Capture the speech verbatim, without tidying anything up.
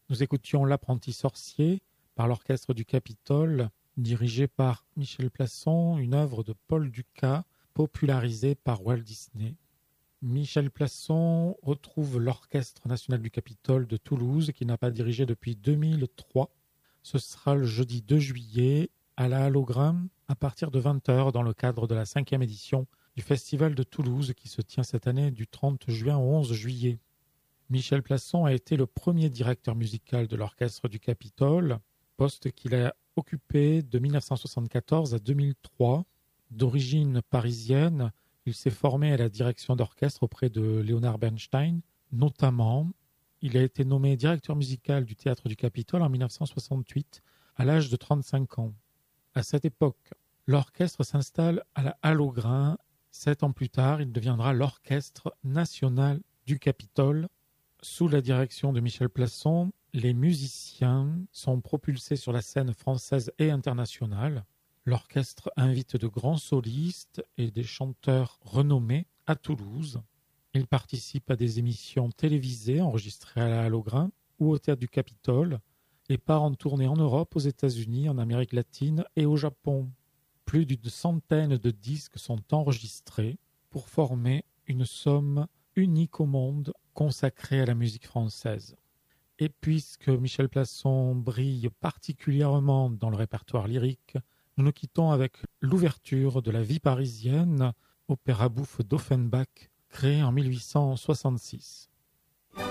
Nous écoutions L'Apprenti sorcier par l'Orchestre du Capitole, dirigé par Michel Plasson, une œuvre de Paul Dukas, popularisée par Walt Disney. Michel Plasson retrouve l'Orchestre national du Capitole de Toulouse, qu'il n'a pas dirigé depuis deux mille trois. Ce sera le jeudi deux juillet à la Halogramme à partir de vingt heures dans le cadre de la cinquième édition du Festival de Toulouse qui se tient cette année du trente juin au onze juillet. Michel Plasson a été le premier directeur musical de l'Orchestre du Capitole, poste qu'il a occupé de mille neuf cent soixante-quatorze à deux mille trois. D'origine parisienne, il s'est formé à la direction d'orchestre auprès de Leonard Bernstein. Notamment, il a été nommé directeur musical du Théâtre du Capitole en mille neuf cent soixante-huit, à l'âge de trente-cinq ans. À cette époque, l'orchestre s'installe à la Halle-aux-Grains. Sept ans plus tard, il deviendra l'Orchestre national du Capitole. Sous la direction de Michel Plasson, les musiciens sont propulsés sur la scène française et internationale. L'orchestre invite de grands solistes et des chanteurs renommés à Toulouse. Il participe à des émissions télévisées enregistrées à la Halle-aux-Grains ou au Théâtre du Capitole et part en tournée en Europe, aux États-Unis, en Amérique latine et au Japon. Plus d'une centaine de disques sont enregistrés pour former une somme unique au monde consacrée à la musique française. Et puisque Michel Plasson brille particulièrement dans le répertoire lyrique, nous nous quittons avec l'ouverture de La Vie parisienne, opéra bouffe d'Offenbach, créé en mille huit cent soixante-six.